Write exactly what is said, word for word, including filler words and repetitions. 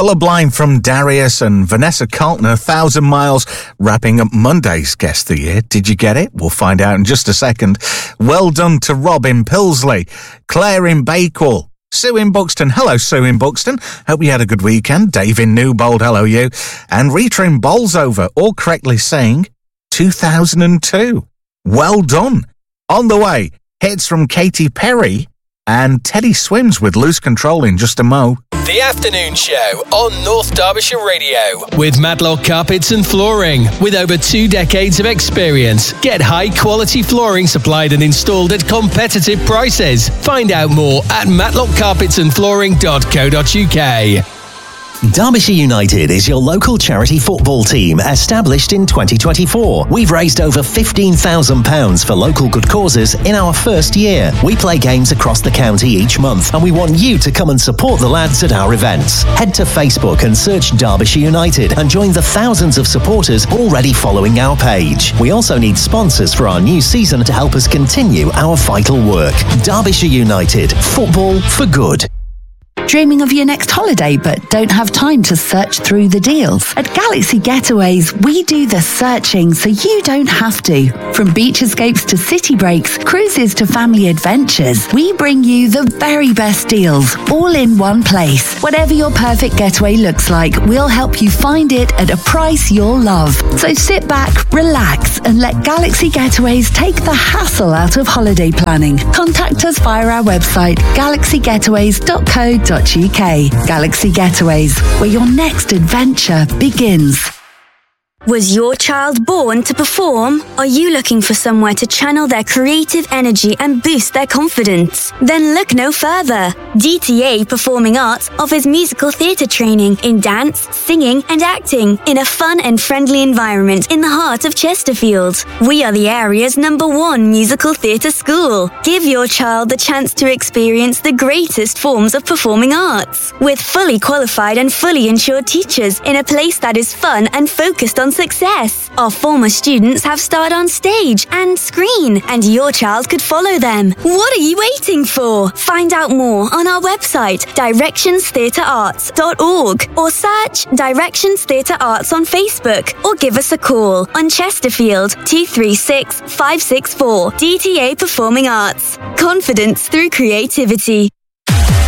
Colourblind from Darius and Vanessa Carlton, A Thousand Miles, wrapping up Monday's Guest of the Year. Did you get it? We'll find out in just a second. Well done to Rob in Pilsley, Claire in Bakewell, Sue in Buxton. Hello, Sue in Buxton. Hope you had a good weekend. Dave in Newbold. Hello, you. And Rita in Bolsover, all correctly saying two thousand two. Well done. On the way, hits from Katy Perry and Teddy Swims with Loose Control in just a mo. The Afternoon Show on North Derbyshire Radio with Matlock Carpets and Flooring. With over two decades of experience, get high quality flooring supplied and installed at competitive prices. Find out more at matlock carpets and flooring dot co dot uk. Derbyshire United is your local charity football team established in twenty twenty-four. We've raised over fifteen thousand pounds for local good causes in our first year. We play games across the county each month and we want you to come and support the lads at our events. Head to Facebook and search Derbyshire United and join the thousands of supporters already following our page. We also need sponsors for our new season to help us continue our vital work. Derbyshire United, football for good. Dreaming of your next holiday but don't have time to search through the deals? At Galaxy Getaways, we do the searching so you don't have to. From beach escapes to city breaks, cruises to family adventures, we bring you the very best deals, all in one place. Whatever your perfect getaway looks like, we'll help you find it at a price you'll love. So sit back, relax, and let Galaxy Getaways take the hassle out of holiday planning. Contact us via our website, galaxy getaways dot co dot uk. Galaxy Getaways, where your next adventure begins. Was your child born to perform? Are you looking for somewhere to channel their creative energy and boost their confidence? Then look no further. D T A Performing Arts offers musical theatre training in dance, singing and acting in a fun and friendly environment in the heart of Chesterfield. We are the area's number one musical theatre school. Give your child the chance to experience the greatest forms of performing arts with fully qualified and fully insured teachers in a place that is fun and focused on success. Our former students have starred on stage and screen, and your child could follow them. What are you waiting for? Find out more on our website, directions theatre arts dot org, or search Directions Theatre Arts on Facebook, or give us a call on Chesterfield two three six, five six four. D T A Performing Arts. Confidence through creativity.